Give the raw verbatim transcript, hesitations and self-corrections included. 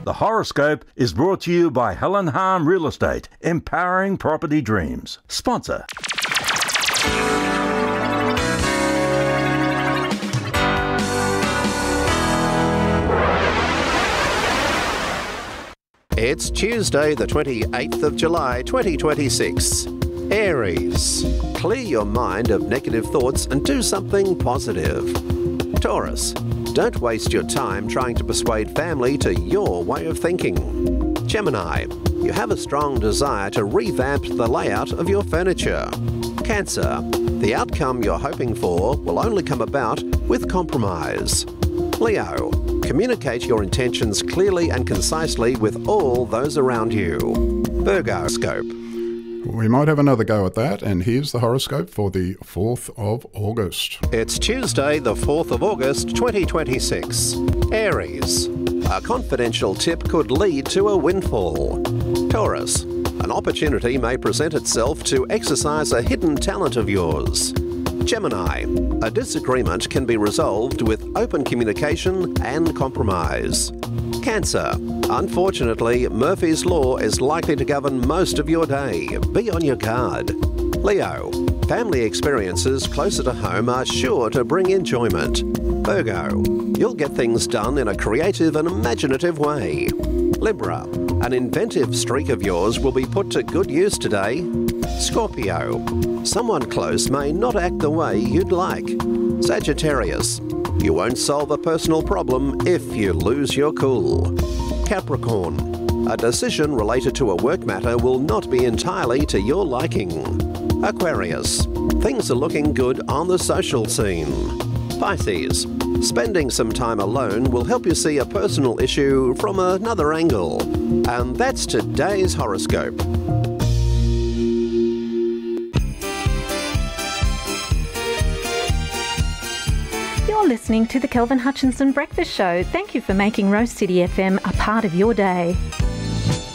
The horoscope is brought to you by Helen Harm Real Estate, empowering property dreams. Sponsor. It's Tuesday, the twenty-eighth of July, twenty twenty-six. Aries. Clear your mind of negative thoughts and do something positive. Taurus. Don't waste your time trying to persuade family to your way of thinking. Gemini. You have a strong desire to revamp the layout of your furniture. Cancer. The outcome you're hoping for will only come about with compromise. Leo. Communicate your intentions clearly and concisely with all those around you. Virgo scope. We might have another go at that, and here's the horoscope for the fourth of August. It's Tuesday, the fourth of August, twenty twenty-six. Aries. A confidential tip could lead to a windfall. Taurus. An opportunity may present itself to exercise a hidden talent of yours. Gemini. A disagreement can be resolved with open communication and compromise. Cancer. Unfortunately, Murphy's Law is likely to govern most of your day. Be on your guard. Leo. Family experiences closer to home are sure to bring enjoyment. Virgo. You'll get things done in a creative and imaginative way. Libra. An inventive streak of yours will be put to good use today. Scorpio. Someone close may not act the way you'd like. Sagittarius. You won't solve a personal problem if you lose your cool. Capricorn. A decision related to a work matter will not be entirely to your liking. Aquarius. Things are looking good on the social scene. Pisces. Spending some time alone will help you see a personal issue from another angle. And that's today's horoscope. You're listening to the Kelvin Hutchinson Breakfast Show. Thank you for making Rose City F M a part of your day.